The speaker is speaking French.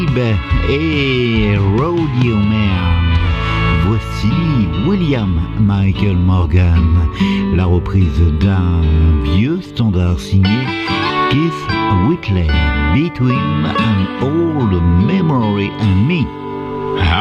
Et Rodeo Man. Voici William Michael Morgan, la reprise d'un vieux standard signé Keith Whitley, Between an Old Memory and Me.